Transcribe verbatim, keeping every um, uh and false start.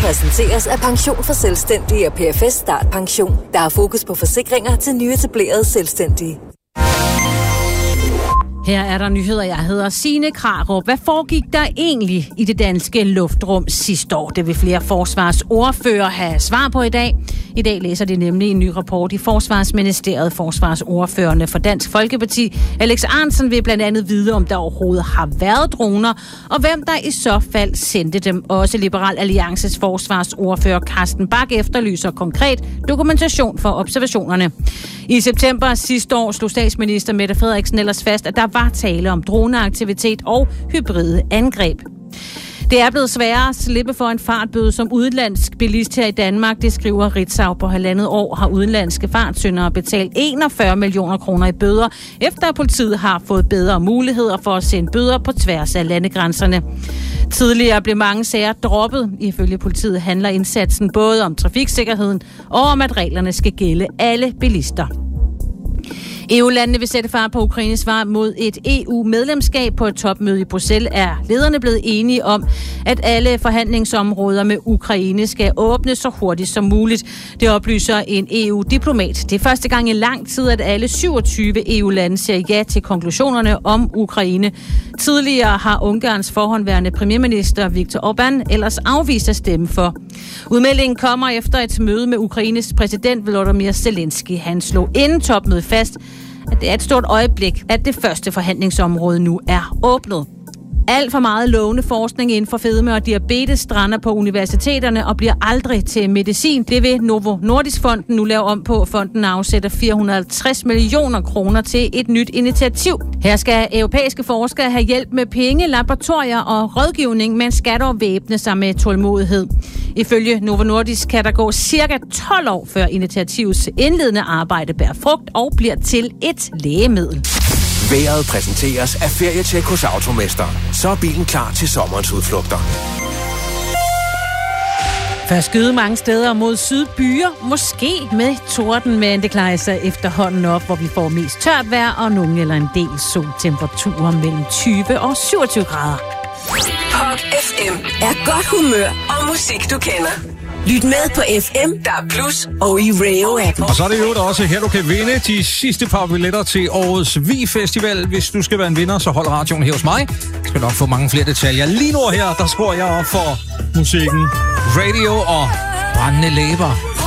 præsenteres af Pension for Selvstændige og P F S Start Pension, der har fokus på forsikringer til nyetablerede selvstændige. Her er der nyheder. Jeg hedder Signe Krarup. Hvad foregik der egentlig i det danske luftrum sidste år? Det vil flere forsvarsordfører have svar på i dag. I dag læser de nemlig en ny rapport i Forsvarsministeriet. Forsvarsordførerne for Dansk Folkeparti, Alex Ahrendtsen, vil blandt andet vide, om der overhovedet har været droner, og hvem der i så fald sendte dem. Også Liberal Alliances forsvarsordfører Carsten Bach efterlyser konkret dokumentation for observationerne. I september sidste år slog statsminister Mette Frederiksen ellers fast, at der var tale om droneaktivitet og hybride angreb. Det er blevet sværere at slippe for en fartbøde som udenlandsk bilist her i Danmark. Det skriver Ritzau. På halvandet år har udenlandske fartsyndere betalt enogfyrre millioner kroner i bøder, efter at politiet har fået bedre muligheder for at sende bøder på tværs af landegrænserne. Tidligere blev mange sager droppet. Ifølge politiet handler indsatsen både om trafiksikkerheden og om, at reglerne skal gælde alle bilister. E U-landene vil sætte fart på Ukraines vej mod et E U-medlemskab. På et topmøde i Bruxelles er lederne blevet enige om, at alle forhandlingsområder med Ukraine skal åbnes så hurtigt som muligt. Det oplyser en E U-diplomat. Det er første gang i lang tid, at alle syvogtyve E U-lande siger ja til konklusionerne om Ukraine. Tidligere har Ungarns forhåndværende premierminister Viktor Orbán ellers afvist at stemme for. Udmeldingen kommer efter et møde med Ukraines præsident Volodymyr Zelensky. Han slog inden topmødet fast, at det er et stort øjeblik, at det første forhandlingsområde nu er åbnet. Alt for meget lovende forskning inden for fedme og diabetes strander på universiteterne og bliver aldrig til medicin. Det vil Novo Nordisk Fonden nu lave om på. Fonden afsætter fire hundrede og halvtreds millioner kroner til et nyt initiativ. Her skal europæiske forskere have hjælp med penge, laboratorier og rådgivning, men skal dog væbne sig med tålmodighed. Ifølge Novo Nordisk kan der gå cirka tolv år, før initiativets indledende arbejde bærer frugt og bliver til et lægemiddel. Vejret præsenteres af Ferietjek hos Automester. Så er bilen klar til sommerens udflugter. Først skyde mange steder mod sydbyer, måske med torden, men det klarer sig efterhånden op, hvor vi får mest tørt vejr og nogen eller en del soltemperaturer mellem tyve og syvogtyve grader. Pop F M er godt humør og musik, du kender. Lyt med på F M, der er Plus og i Radio-appen. Og så er det jo også her, du kan vinde de sidste par billetter til årets Vi-festival. Hvis du skal være en vinder, så hold radioen her hos mig. Jeg skal nok få mange flere detaljer. Lige nu her, der skruer jeg op for musikken. Radio og brændende læber.